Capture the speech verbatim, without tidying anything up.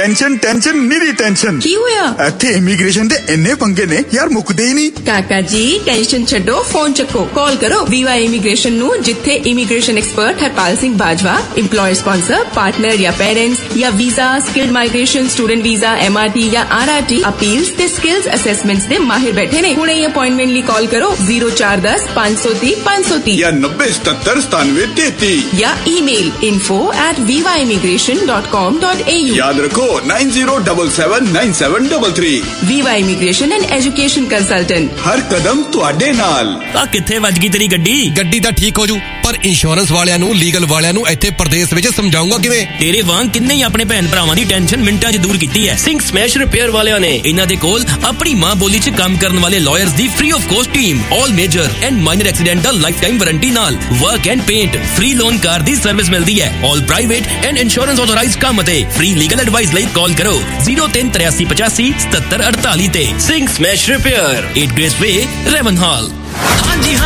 Tension tension निरी tension की होया इत्थे इमीग्रेशन दे इन्ने पंगे ने यार मुकदे ही नहीं। काका जी टेंशन छड्डो फोन चक्को कॉल करो वीवा इमीग्रेशन नु जिथे immigration expert Harpal Singh Bajwa employer sponsor partner या पेरेंट्स या visa skilled migration student visa MRT या आरआरटी अपील्स ते स्किल्स असेसमेंट्स दे माहिर बैठे ने। हुणे अपॉइंटमेंट ली कॉल करो जीरो चार दस पांच सौ तीस पांच सौ तीस या नब्बे सतर सतानवे तेती या email info at viva immigration dot com dot a u। याद रखो nine zero double seven nine seven double three. Viva Immigration and Education Consultant। हर कदम तुहाडे नाल। आ किथे वज गई तेरी गड्डी? गड्डी तां ठीक हो जू पर इंश्योरेंस वालियां नू लीगल वालियां नू इत्थे प्रदेश विच समझाऊंगा किवें? तेरे वांग किन्ने ही अपने भैन भरावां दी टेंशन मिंटां च दूर कीती है। सिंह स्मैश रिपेयर वालियां ने इन्हां दे कोल अपनी मां बोली च काम करन वाले lawyers the free of cost team all major and minor accident दा लाइफ टाइम वारंटी नाल work and paint free loan car the service मिलदी है। All private and insurance authorised काम ते फ्री लीगल एडवाइस लई कॉल करो zero तीन तिरासी पचासी सतहत्तर अड़तालीस ते। Singh smash repair eight grace वे रेवनहॉल। हां जी हां